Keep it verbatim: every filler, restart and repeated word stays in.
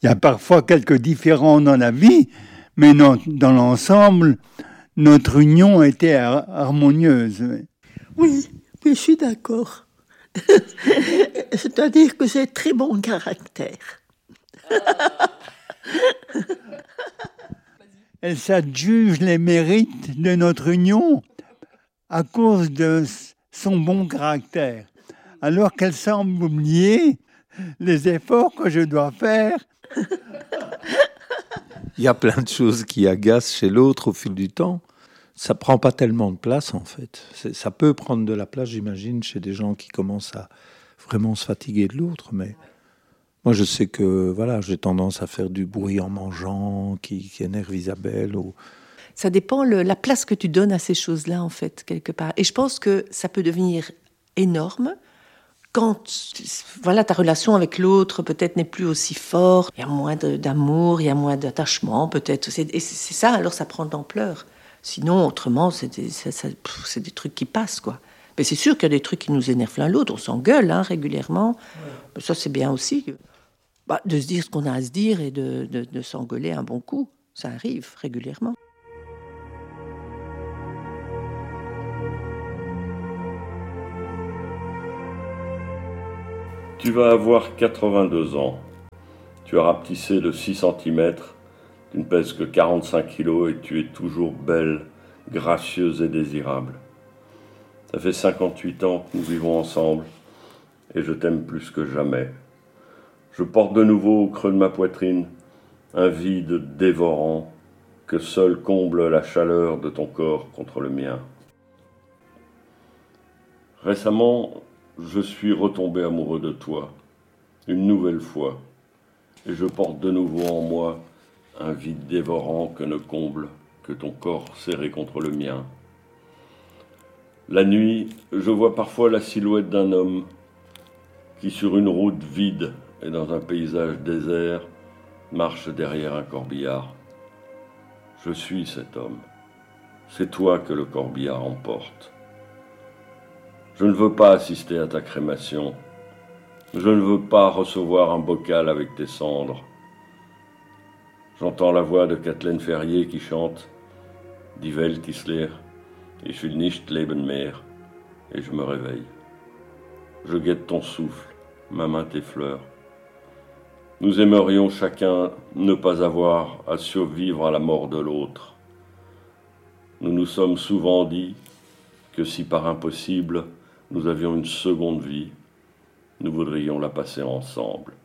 Il y a parfois quelques différends dans la vie, mais non, dans l'ensemble, notre union était har- harmonieuse. Oui, oui, je suis d'accord. C'est-à-dire que j'ai très bon caractère. Elle s'adjuge les mérites de notre union à cause de son bon caractère, alors qu'elle semble oublier les efforts que je dois faire. Il y a plein de choses qui agacent chez l'autre au fil du temps. Ça prend pas tellement de place, en fait. C'est, ça peut prendre de la place, j'imagine, chez des gens qui commencent à vraiment se fatiguer de l'autre. Mais moi, je sais que voilà, j'ai tendance à faire du bruit en mangeant, qui, qui énerve Isabelle. Ou... Ça dépend le, la place que tu donnes à ces choses-là, en fait, quelque part. Et je pense que ça peut devenir énorme quand voilà, ta relation avec l'autre peut-être n'est plus aussi forte. Il y a moins de, d'amour, il y a moins d'attachement, peut-être. C'est, et c'est, c'est ça, alors ça prend de l'ampleur. Sinon, autrement, c'est des, ça, ça, pff, c'est des trucs qui passent, quoi. Mais c'est sûr qu'il y a des trucs qui nous énervent l'un l'autre. On s'engueule hein, régulièrement. Ouais. Mais ça, c'est bien aussi. Bah, de se dire ce qu'on a à se dire et de, de, de s'engueuler un bon coup. Ça arrive régulièrement. Tu vas avoir quatre-vingt-deux ans. Tu as rapetissé de six centimètres. Tu ne pèses que quarante-cinq kilos et tu es toujours belle, gracieuse et désirable. Ça fait cinquante-huit ans que nous vivons ensemble et je t'aime plus que jamais. Je porte de nouveau au creux de ma poitrine un vide dévorant que seul comble la chaleur de ton corps contre le mien. Récemment, je suis retombé amoureux de toi, une nouvelle fois, et je porte de nouveau en moi un vide dévorant que ne comble que ton corps serré contre le mien. La nuit, je vois parfois la silhouette d'un homme qui, sur une route vide et dans un paysage désert, marche derrière un corbillard. Je suis cet homme. C'est toi que le corbillard emporte. Je ne veux pas assister à ta crémation. Je ne veux pas recevoir un bocal avec tes cendres. J'entends la voix de Kathleen Ferrier qui chante « Die Welt ist leer, ich will nicht leben mehr » et je me réveille. Je guette ton souffle, ma main tes fleurs. Nous aimerions chacun ne pas avoir à survivre à la mort de l'autre. Nous nous sommes souvent dit que si par impossible nous avions une seconde vie, nous voudrions la passer ensemble.